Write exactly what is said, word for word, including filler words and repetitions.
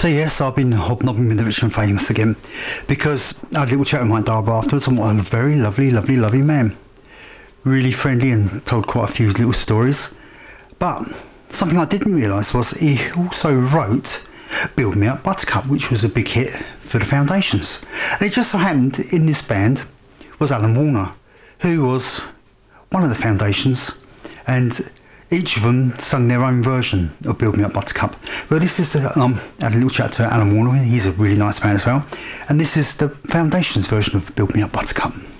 So yes, I've been hobnobbing with the rich and famous again because I had a little chat with my Darby afterwards, and what a very lovely, lovely, lovely man. Really friendly and told quite a few little stories. But something I didn't realise was he also wrote Build Me Up Buttercup, which was a big hit for the Foundations. And it just so happened in this band was Alan Warner, who was one of the Foundations, and each of them sung their own version of Build Me Up Buttercup. Well, this is, um, I had a little chat to Alan Warner, he's a really nice man as well, and this is the Foundations version of Build Me Up Buttercup.